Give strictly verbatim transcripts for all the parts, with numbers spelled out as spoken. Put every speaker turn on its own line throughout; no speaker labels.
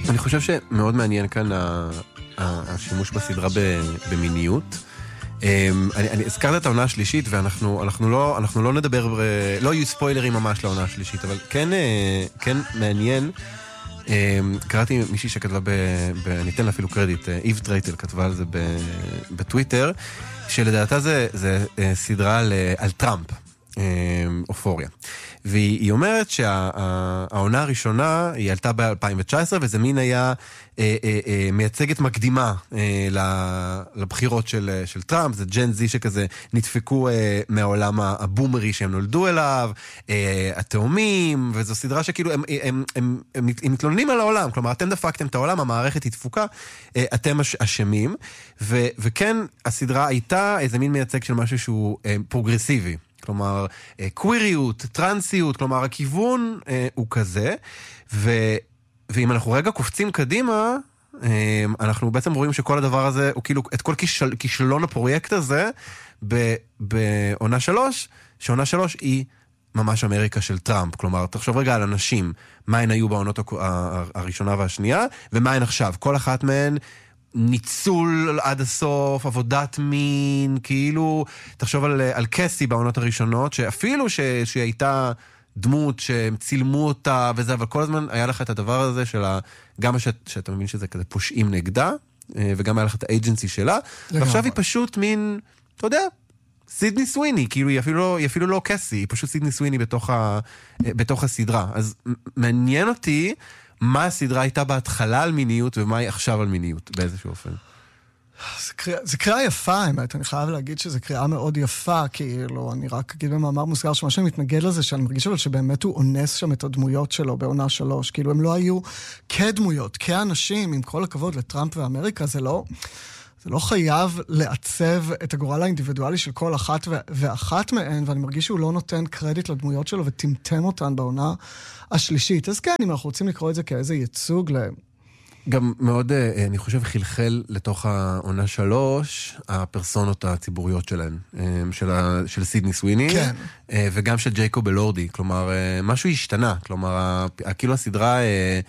אני חושב שמאוד מעניין כאן השימוש בסדרה במיניות. אני, אני הזכרת את העונה השלישית, ואנחנו אנחנו לא, אנחנו לא נדבר, לא יהיו ספוילרים ממש לעונה השלישית, אבל כן, כן מעניין. קראתי מישהי שכתבה, ב, ב, אני אתן לה אפילו קרדיט, איב טרייטל כתבה על זה ב, בטוויטר, שלדעתה זה, זה סדרה על, על טראמפ, אופוריה. והיא אומרת שהעונה הראשונה היא עלתה ב-אלפיים תשע עשרה, וזה מין היה אה, אה, אה, מייצגת מקדימה אה, לבחירות של, של טראמפ, זה ג'ן זי שכזה נדפקו אה, מהעולם הבומרי שהם נולדו אליו, אה, התאומים, וזו סדרה שכאילו הם, הם, הם, הם, הם מתלוננים על העולם, כלומר אתם דפקתם את העולם, המערכת היא דפוקה, אה, אתם אשמים, ו, וכן הסדרה הייתה איזה מין מייצג של משהו שהוא אה, פרוגרסיבי, כלומר, קוויריות, טרנסיות, כלומר, הכיוון אה, הוא כזה, ו, ואם אנחנו רגע קופצים קדימה, אה, אנחנו בעצם רואים שכל הדבר הזה, הוא כאילו, את כל כישל, כישלון הפרויקט הזה, ב, בעונה שלוש, שעונה שלוש היא ממש אמריקה של טראמפ, כלומר, תחשוב רגע על אנשים, מה הן היו בעונות הראשונה והשנייה, ומה הן עכשיו, כל אחת מהן, ניצול עד הסוף, עבודת מין, כאילו, תחשוב על, על קסי בעונות הראשונות, שאפילו ש, שהיא הייתה דמות שהם צילמו אותה וזה, אבל כל הזמן היה לך את הדבר הזה של ה, גם ש, שאתה מבין שזה כזה פושעים נגדה, וגם היה לך את האג'נסי שלה, ועכשיו היא פשוט מין, אתה יודע, סידני סוויני, כאילו היא אפילו לא, היא אפילו לא קסי, היא פשוט סידני סוויני בתוך, ה, בתוך הסדרה. אז מעניין אותי, מה הסדרה הייתה בהתחלה על מיניות, ומה היא עכשיו על מיניות, באיזשהו אופן?
זה קריאה, זה קריאה יפה, האמת. אני חייב להגיד שזו קריאה מאוד יפה, כאילו, אני רק אגיד במאמר מוסגר שמה שאני מתנגד לזה, שאני מרגיש אבל שבאמת הוא אונס שם את הדמויות שלו בעונה שלוש. כאילו, הם לא היו כדמויות, כאנשים, עם כל הכבוד לטראמפ ואמריקה, זה לא... זה לא חייב לעצב את הגורל האינדיבידואלי של כל אחת ואחת מהן, ואני מרגיש שהוא לא נותן קרדיט לדמויות שלו וטמטם אותן בעונה השלישית. אז כן, אם אנחנו רוצים לקרוא את זה כאיזה ייצוג ל...
גם מאוד, אני חושב, חלחל לתוך העונה שלוש, הפרסונות הציבוריות שלהן, של, ה, של סידני סוויני,
כן.
וגם של ג'ייקוב אלורדי. כלומר, משהו השתנה. כלומר, כאילו הסדרה...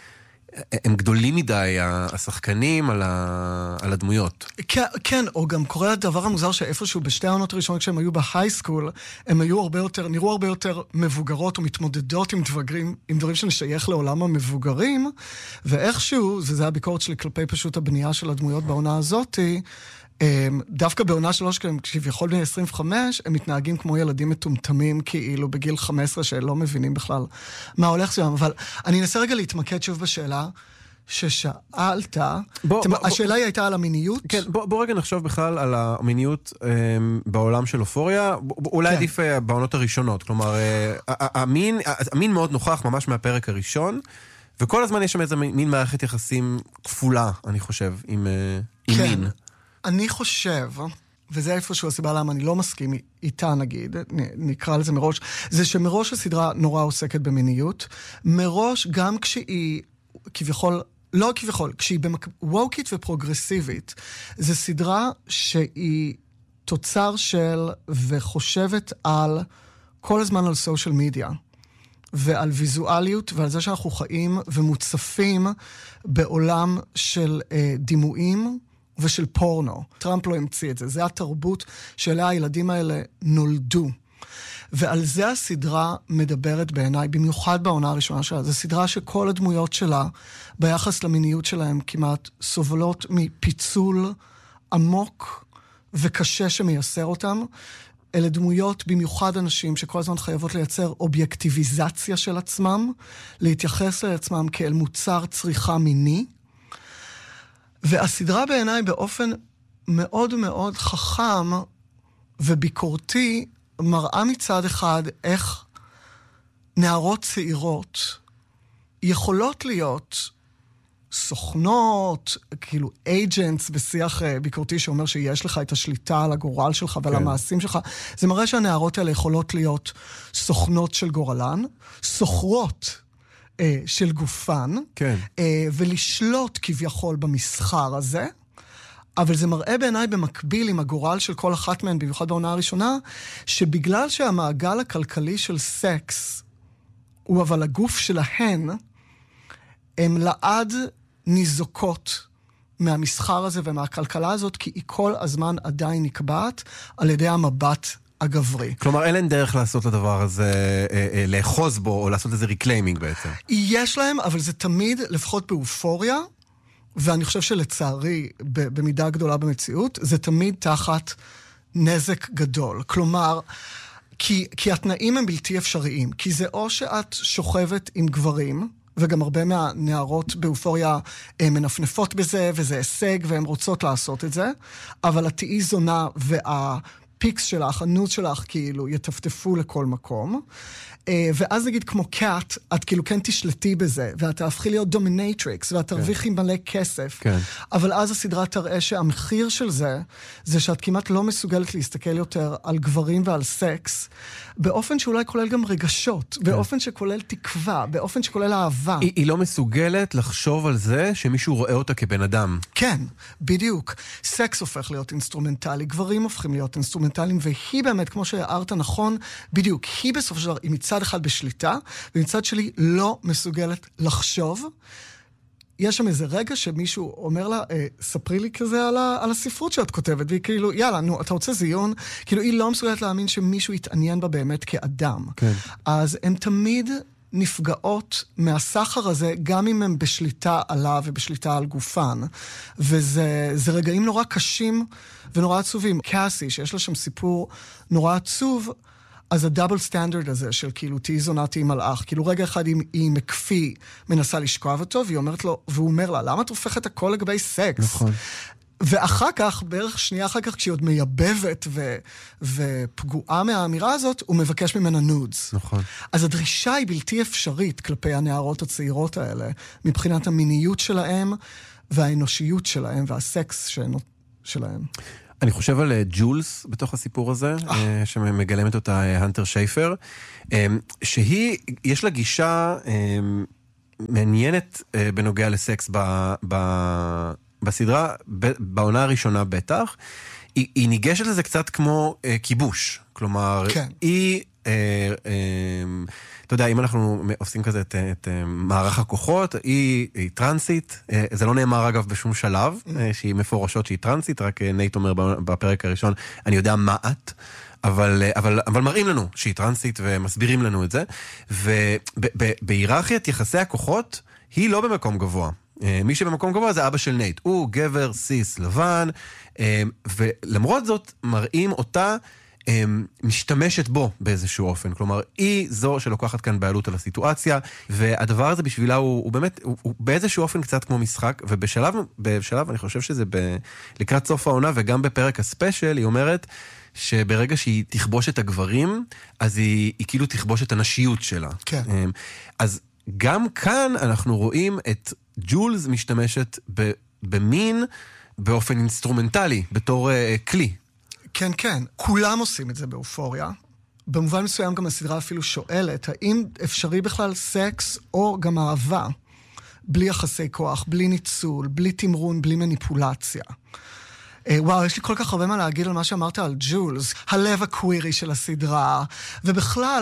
הם גדולים מדי, השחקנים, על, ה... על הדמויות.
כן, כן, או גם קורה הדבר המוזר שאיפשהו בשתי העונות הראשונות כשהם היו בהייסקול, הם היו הרבה יותר, נראו הרבה יותר מבוגרות ומתמודדות עם דברים, עם דברים שנשייך לעולם המבוגרים, ואיכשהו, זה זה הביקורת שלי כלפי פשוט הבנייה של הדמויות בעונה הזאת, דווקא בעונה שלוש, כשביכול בני עשרים וחמש, הם מתנהגים כמו ילדים מטומטמים, כאילו בגיל חמש עשרה שלא מבינים בכלל מה הולך שם. אבל אני אנסה רגע להתמקד שוב בשאלה ששאלת. בוא, בוא, השאלה בוא, היא הייתה על המיניות.
כן, בוא, בוא רגע נחשוב בכלל על המיניות אה, בעולם של אופוריה. אולי כן. עדיף אה, בעונות הראשונות. כלומר, אה, המין, המין מאוד נוכח ממש מהפרק הראשון, וכל הזמן יש שם איזה מין מערכת יחסים כפולה, אני חושב, עם, אה, עם
כן.
מין.
אני חושב, וזה איפשהו הסיבה למה אני לא מסכים איתה נגיד, נקרא לזה מראש, זה שמראש הסדרה נורא עוסקת במיניות, מראש גם כשהיא כביכול, לא כביכול, כשהיא ווקית ופרוגרסיבית, זה סדרה שהיא תוצר של וחושבת על כל הזמן על סושיאל מדיה, ועל ויזואליות, ועל זה שאנחנו חיים ומוצפים בעולם של אה, דימויים, ושל פורנו. טראמפ לא המציא את זה. זה התרבות שאליה הילדים האלה נולדו. ועל זה הסדרה מדברת בעיניי, במיוחד בעונה הראשונה שלה. זו סדרה שכל הדמויות שלה, ביחס למיניות שלהם, כמעט סובלות מפיצול עמוק וקשה שמייסר אותם. אלה דמויות, במיוחד אנשים שכל הזמן חייבות לייצר אובייקטיביזציה של עצמם, להתייחס לעצמם כאל מוצר צריכה מיני, והסדרה בעיניי באופן מאוד מאוד חכם וביקורתי מראה מצד אחד איך נערות צעירות יכולות להיות סוכנות, כאילו agents בשיח ביקורתי שאומר שיש לך את השליטה על הגורל שלך ועל כן. המעשים שלך. זה מראה שהנערות האלה יכולות להיות סוכנות של גורלן, סוחרות של גופן,
כן.
ולשלוט כביכול במסחר הזה, אבל זה מראה בעיניי במקביל עם הגורל של כל אחת מהן, במיוחד בעונה הראשונה, שבגלל שהמעגל הכלכלי של סקס הוא אבל הגוף שלהן, הם לעד ניזוקות מהמסחר הזה ומהכלכלה הזאת, כי היא כל הזמן עדיין נקבעת על ידי המבט הגברי.
כלומר, אין להם דרך לעשות לדבר הזה, אה, אה, לאחוז בו, או לעשות איזה ריקליימינג בעצם.
יש להם, אבל זה תמיד, לפחות באופוריה, ואני חושב שלצערי, במידה גדולה במציאות, זה תמיד תחת נזק גדול. כלומר, כי, כי התנאים הם בלתי אפשריים. כי זה או שאת שוכבת עם גברים, וגם הרבה מהנערות באופוריה מנפנפות בזה, וזה הישג, והן רוצות לעשות את זה, אבל את תהי זונה, והפיקס שלך, הנוז שלך, כאילו, יטפטפו לכל מקום. ואז נגיד כמו קאט, את כאילו כן תשלטי בזה, ואת תהפכי להיות דומינטריקס, ואת תרוויחי מלא כסף.
כן.
אבל אז הסדרה תראה שהמחיר של זה, זה שאת כמעט לא מסוגלת להסתכל יותר על גברים ועל סקס, באופן שאולי כולל גם רגשות, באופן שכולל תקווה, באופן שכולל אהבה.
היא, היא לא מסוגלת לחשוב על זה שמישהו רואה אותה כבן אדם.
כן, בדיוק. סקס הופך להיות אינסטרומנטלי, גברים הופכים להיות אינסטרומנטליים, והיא באמת, כמו שהערת נכון, בדיוק, היא בסופו של דבר, היא מצד אחד בשליטה, ומצד שלי לא מסוגלת לחשוב. יש שם איזה רגע שמישהו אומר לה, אה, ספרי לי כזה על, ה, על הספרות שאת כותבת, והיא כאילו, יאללה, נו, אתה רוצה זיון? כאילו, היא לא מסוגלת להאמין שמישהו יתעניין בה באמת כאדם.
כן.
אז הן תמיד נפגעות מהסחר הזה, גם אם הם בשליטה עליו ובשליטה על גופן. וזה זה רגעים נורא קשים ונורא עצובים. קאסי, שיש לה שם סיפור נורא עצוב, אז הדאבל סטנדרד הזה של כאילו תהי זונה תהי מלאך, כאילו רגע אחד היא, היא מקפיא מנסה לשכב אותו, והיא אומרת לו, והוא אומר לה, למה את הופכת הכל לגבי סקס?
נכון.
ואחר כך, בערך שנייה אחר כך, כשהיא עוד מייבבת ו, ופגועה מהאמירה הזאת, הוא מבקש ממנה נודס.
נכון.
אז הדרישה היא בלתי אפשרית כלפי הנערות הצעירות האלה, מבחינת המיניות שלהם, והאנושיות שלהם, והסקס שלהם.
אני חושב על ג'ולס בתוך הסיפור הזה, שמגלמת אותה הנטר שייפר, שהיא, יש לה גישה מעניינת בנוגע לסקס בסדרה, בעונה הראשונה בטח. היא ניגשת לזה קצת כמו כיבוש, כלומר, היא... אתה יודע, אם אנחנו עושים כזה את, את מערך הכוחות, היא, היא טרנסית, זה לא נאמר אגב בשום שלב, שהיא מפורשות שהיא טרנסית, רק נייט אומר בפרק הראשון, אני יודע מה את, אבל, אבל, אבל מראים לנו שהיא טרנסית ומסבירים לנו את זה, ובהיררכיית יחסי הכוחות, היא לא במקום גבוה. מי שבמקום גבוה זה אבא של נייט, הוא גבר סיס לבן, ולמרות זאת מראים אותה, משתמשת בו באיזשהו אופן. כלומר, היא זו שלוקחת כאן בעלות על הסיטואציה, והדבר הזה בשבילה הוא, הוא באמת, הוא, הוא באיזשהו אופן קצת כמו משחק, ובשלב, בשלב, אני חושב שזה ב, לקראת סוף העונה, וגם בפרק הספיישל, היא אומרת שברגע שהיא תכבוש את הגברים, אז היא, היא כאילו תכבוש את הנשיות שלה.
כן.
אז גם כאן אנחנו רואים את ג'ולס משתמשת ב, במין, באופן אינסטרומנטלי, בתור uh, כלי.
כן, כן. כולם עושים את זה באופוריה. במובן מסוים גם הסדרה אפילו שואלת, האם אפשרי בכלל סקס או גם אהבה, בלי יחסי כוח, בלי ניצול, בלי תמרון, בלי מניפולציה. וואו, יש לי כל כך הרבה מה להגיד על מה שאמרת על ג'ולס, הלב הקווירי של הסדרה, ובכלל,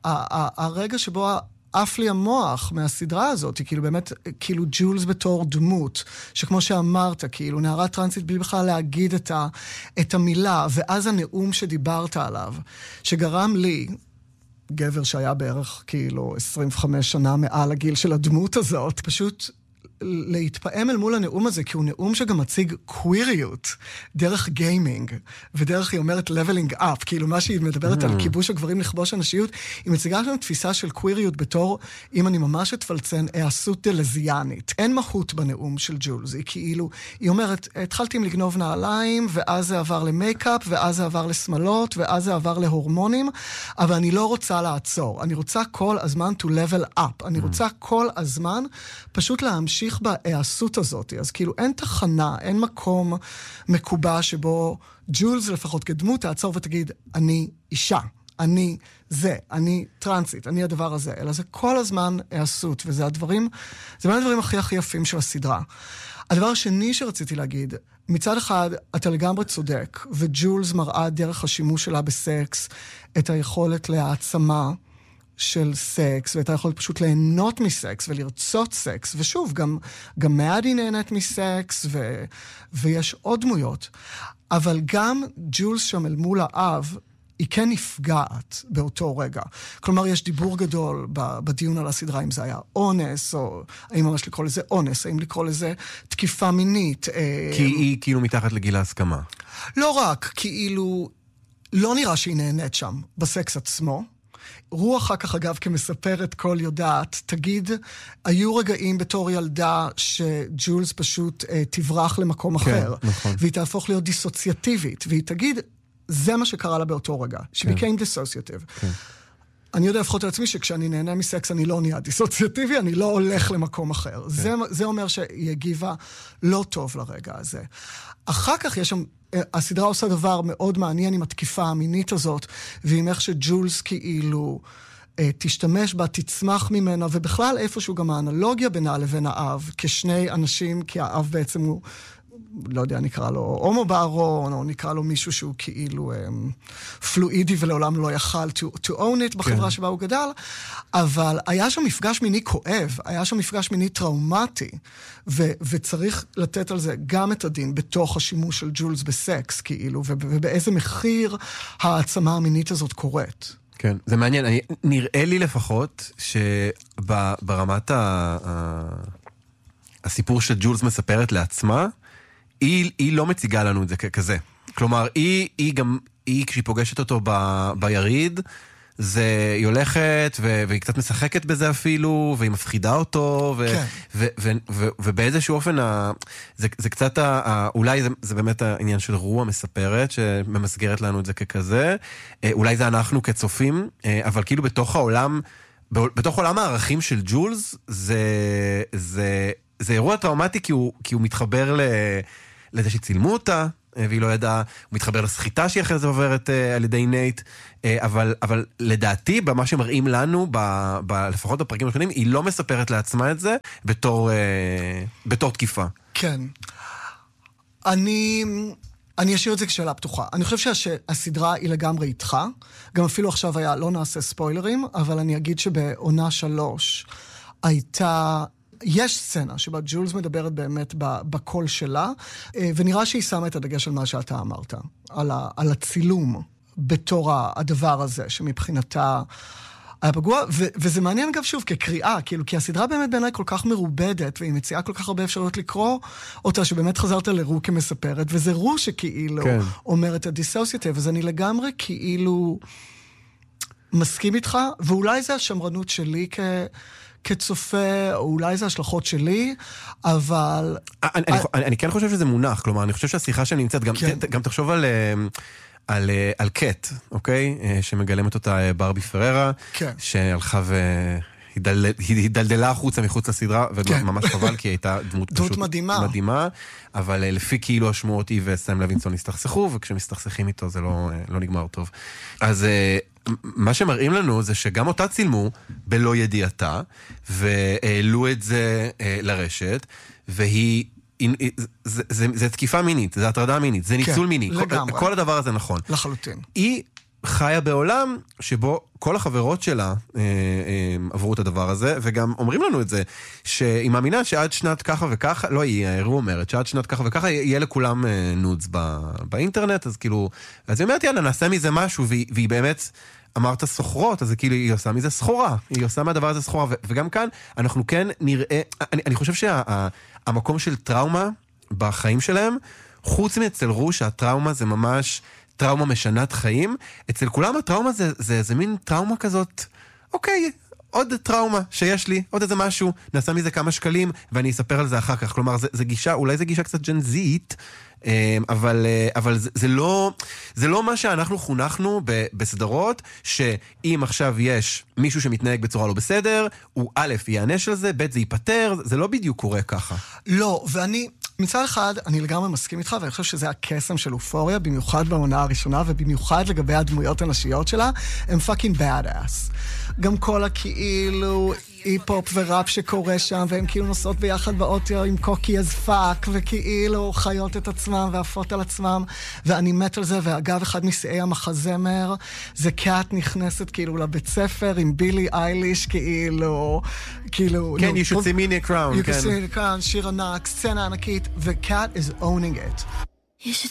הרגע שבו עף לי המוח מהסדרה הזאת, היא כאילו באמת, כאילו ג'ולס בתור דמות, שכמו שאמרת, כאילו נערה טרנסית בלי בכלל להגיד את, ה, את המילה, ואז הנאום שדיברת עליו, שגרם לי, גבר שהיה בערך כאילו עשרים וחמש שנה מעל הגיל של הדמות הזאת, פשוט להתפעם אל מול הנאום הזה, כי הוא נאום שגם מציג קוויריות, דרך גיימינג, ודרך היא אומרת leveling up, כאילו מה שהיא מדברת mm. על כיבוש הגברים לכבוש אנשיות, היא מציגה לנו תפיסה של קוויריות בתור, אם אני ממש אתפלצן, העשות דלזיאנית. אין מהות בנאום של ג'ולס, היא כאילו, היא אומרת, התחלתי עם לגנוב נעליים, ואז זה עבר למייקאפ, ואז זה עבר לשמלות, ואז זה עבר להורמונים, אבל אני לא רוצה לעצור. אני רוצה כל הזמן to level up. אני רוצה כל הזמן פשוט להמשיך בהעשות הזאת. אז כאילו אין תחנה, אין מקום מקובע שבו ג'ולס לפחות כדמות תעצור ותגיד, אני אישה, אני זה, אני טרנסית, אני הדבר הזה. אלא זה כל הזמן העשות, וזה הדברים, זה בין הדברים הכי הכי יפים של הסדרה. הדבר השני שרציתי להגיד, מצד אחד, אתה לגמרי צודק, וג'ולס מראה דרך השימוש שלה בסקס את היכולת להעצמה של סקס, ואתה יכול פשוט ליהנות מסקס ולרצות סקס, ושוב, גם, גם מאדי נהנית מסקס, ו, ויש עוד דמויות. אבל גם ג'ולס שם אל מול האב, היא כן נפגעת באותו רגע. כלומר, יש דיבור גדול בדיון על הסדרה, אם זה היה אונס, או האם ממש לקרוא לזה אונס, האם לקרוא לזה תקיפה מינית.
כי היא כאילו מתחת לגיל ההסכמה.
לא רק, כאילו, לא נראה שהיא נהנית שם, בסקס עצמו. רוח אחר כך, אגב, כמספרת כל יודעת, תגיד, היו רגעים בתור ילדה שג'ולס פשוט אה, תברח למקום אחר,
כן, נכון.
והיא תהפוך להיות דיסוציאטיבית, והיא תגיד, זה מה שקרה לה באותו רגע. She
כן.
became dissociative.
כן.
אני יודע לפחות על עצמי שכשאני נהנה מסקס אני לא נהיה דיסוציאטיבי, אני לא הולך למקום אחר. כן. זה, זה אומר שהיא הגיבה לא טוב לרגע הזה. אחר כך יש שם, הסדרה עושה דבר מאוד מעניין עם התקיפה המינית הזאת, ועם איך שג'ולס כאילו תשתמש בה, תצמח ממנה, ובכלל איפשהו גם האנלוגיה בינה לבין האב, כשני אנשים, כי האב בעצם הוא לא יודע, נקרא לו הומו בארון, או נקרא לו מישהו שהוא כאילו um, פלואידי ולעולם לא יכל to, to own it בחברה כן. שבה הוא גדל, אבל היה שם מפגש מיני כואב, היה שם מפגש מיני טראומטי, ו- וצריך לתת על זה גם את הדין בתוך השימוש של ג'ולס בסקס, כאילו, ו- ובאיזה מחיר העצמה המינית הזאת קורית.
כן, זה מעניין. אני, נראה לי לפחות שברמת ה... ה... הסיפור שג'ולס מספרת לעצמה, היא, היא לא מציגה לנו את זה כזה. כלומר, היא, היא גם, היא כשהיא פוגשת אותו ב, ביריד, זה, היא הולכת ו, והיא קצת משחקת בזה אפילו, והיא מפחידה אותו, ו, כן. ו, ו, ו, ו, ובאיזשהו אופן, ה, זה, זה קצת, ה, אולי זה, זה באמת העניין של רוע מספרת, שממסגרת לנו את זה ככזה, אולי זה אנחנו כצופים, אבל כאילו בתוך העולם, בתוך עולם הערכים של ג'ולס, זה, זה, זה אירוע טראומטי כי הוא, כי הוא מתחבר ל, לזה שצילמו אותה, והיא לא ידעה, הוא מתחבר לסחיטה שהיא אחרי זה עוברת על ידי נייט, אבל, אבל לדעתי, במה שמראים לנו, ב, ב, לפחות בפרקים השונים, היא לא מספרת לעצמה את זה בתור, בתור תקיפה.
כן. אני... אני אשאיר את זה כשאלה פתוחה. אני חושב שהסדרה היא לגמרי איתך. גם אפילו עכשיו היה, לא נעשה ספוילרים, אבל אני אגיד שבעונה שלוש הייתה... יש סצנה שבה ג'ולס מדברת באמת בקול שלה, ונראה שהיא שמה את הדגש על מה שאתה אמרת, על, ה, על הצילום בתור הדבר הזה, שמבחינתה היה פגוע, ו, וזה מעניין אגב שוב כקריאה, כאילו, כי הסדרה באמת בעיניי כל כך מרובדת, והיא מציעה כל כך הרבה אפשרויות לקרוא אותה, שבאמת חזרת לרו כמספרת, וזה רו שכאילו כן. אומרת הדיסוציאטיב, אז אני לגמרי כאילו מסכים איתך, ואולי זה השמרנות שלי כ... כצופה, או אולי זה השלכות שלי, אבל...
אני, אני, אני, אני כן חושב שזה מונח, כלומר, אני חושב שהשיחה שאני נמצאת, גם, כן. ת, גם תחשוב על, על, על קט, אוקיי? שמגלמת אותה ברבי פררה, כן. שהלכה והידלדלה החוצה מחוץ לסדרה, וממש חבל, כי היא הייתה דמות פשוט מדהימה. מדהימה, אבל לפי כאילו השמועות היא וסם לוינסון הסתכסכו, וכשמסתכסכים איתו זה לא, לא נגמר טוב. אז... מה שמראים לנו זה שגם אותה צילמו בלא ידיעתה, והעלו את זה לרשת, והיא, זה, זה, זה תקיפה מינית, זה הטרדה מינית, זה ניצול כן, מיני, לגמרי. כל, כל הדבר הזה נכון.
לחלוטין.
היא חיה בעולם שבו כל החברות שלה אה, אה, עברו את הדבר הזה, וגם אומרים לנו את זה, שהיא מאמינה שעד שנת ככה וככה, לא היא, האירוע אומרת, שעד שנת ככה וככה יהיה לכולם אה, נודס בא, באינטרנט, אז כאילו, אז היא אומרת, יאללה, נעשה מזה משהו, והיא, והיא באמת אמרת סוחרות, אז כאילו היא עושה מזה סחורה, היא עושה מהדבר הזה סחורה, ו, וגם כאן אנחנו כן נראה, אני, אני חושב שהמקום שה, של טראומה בחיים שלהם, חוץ מאצל רוש, הטראומה זה ממש... טראומה משנת חיים, אצל כולם הטראומה זה, זה, זה מין טראומה כזאת, אוקיי, עוד טראומה שיש לי, עוד איזה משהו, נעשה מזה כמה שקלים, ואני אספר על זה אחר כך. כלומר, זה, זה גישה, אולי זה גישה קצת ג'נזית, אבל, אבל זה, זה לא, זה לא מה שאנחנו חונכנו בסדרות, שאם עכשיו יש מישהו שמתנהג בצורה לא בסדר, הוא א' יענש על זה, ב' זה ייפטר, זה לא בדיוק קורה ככה.
לא, ואני... מצד אחד, אני לגמרי מסכים איתך, ואני חושב שזה הקסם של אופוריה, במיוחד בעונה הראשונה, ובמיוחד לגבי הדמויות הנשיות שלה, הם fucking badass. גם כל הכאילו, אי-פופ וראפ שקורה שם, והן כאילו נוסעות ביחד באוטו עם קוקי אז פאק, וכאילו חיות את עצמם ועפות על עצמם, ואני מת על זה. ואגב, אחד משיאי המחזמר, זה קאט נכנסת כאילו לבית ספר עם בילי אייליש, כאילו, כאילו...
כן, you should see me in a crown,
you
כן.
should see me in a crown, שיר ענק, סצנה ענקית, וקאט is owning it.
You should